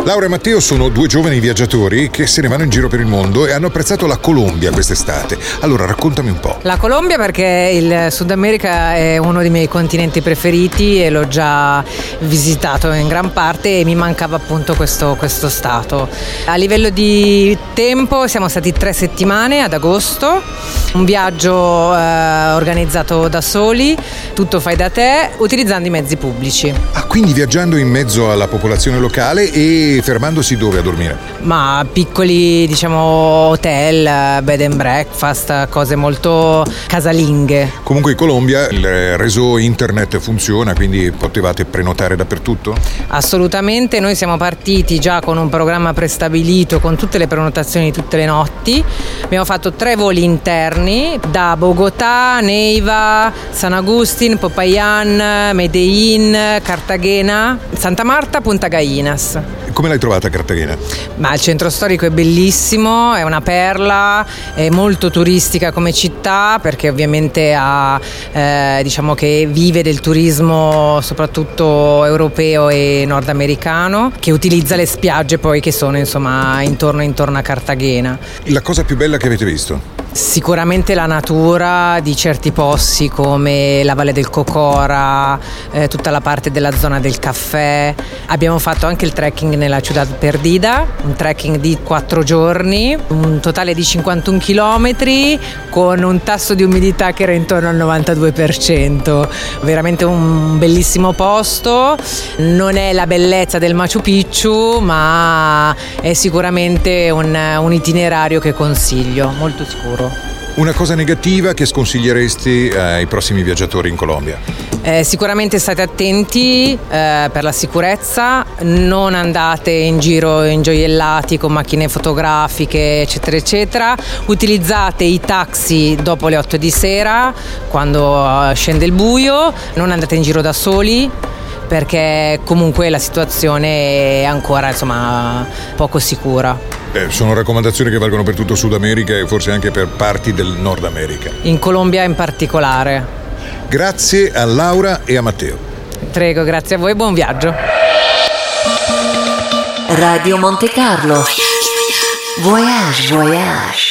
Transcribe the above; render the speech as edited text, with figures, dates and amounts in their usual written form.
Laura e Matteo sono due giovani viaggiatori che se ne vanno in giro per il mondo e hanno apprezzato la Colombia quest'estate. Allora raccontami un po'. La Colombia perché il Sud America è uno dei miei continenti preferiti e l'ho già visitato in gran parte e mi mancava appunto questo stato. A livello di tempo siamo stati 3 settimane ad agosto, un viaggio organizzato da soli, tutto fai da te, utilizzando i mezzi pubblici. Ah, quindi viaggiando in mezzo alla popolazione locale e fermandosi dove a dormire? Ma piccoli, hotel, bed and breakfast, cose molto casalinghe. Comunque in Colombia il reso internet funziona, quindi potevate prenotare dappertutto? Assolutamente, noi siamo partiti già con un programma prestabilito con tutte le prenotazioni tutte le notti. Abbiamo fatto 3 voli interni da Bogotà, Neiva, San Agustín, Popayán, Medellín, Cartagena, Santa Marta, Punta Gallinas. Come l'hai trovata Cartagena? Ma il centro storico è bellissimo, è una perla, è molto turistica come città perché ovviamente che vive del turismo soprattutto europeo e nordamericano, che utilizza le spiagge poi che sono intorno a Cartagena. La cosa più bella che avete visto? Sicuramente la natura di certi posti come la Valle del Cocora, tutta la parte della zona del caffè. Abbiamo fatto anche il trekking nella Ciudad Perdida, un trekking di 4 giorni, un totale di 51 chilometri con un tasso di umidità che era intorno al 92%. Veramente un bellissimo posto, non è la bellezza del Machu Picchu ma è sicuramente un itinerario che consiglio, molto sicuro. Una cosa negativa che sconsiglieresti ai prossimi viaggiatori in Colombia? Sicuramente state attenti per la sicurezza, non andate in giro ingioiellati con macchine fotografiche eccetera eccetera, utilizzate i taxi dopo le 8 di sera quando scende il buio, non andate in giro da soli perché comunque la situazione è ancora poco sicura. Sono raccomandazioni che valgono per tutto Sud America e forse anche per parti del Nord America. In Colombia in particolare. Grazie a Laura e a Matteo. Prego, grazie a voi, buon viaggio. Radio Monte Carlo. Voyage, voyage.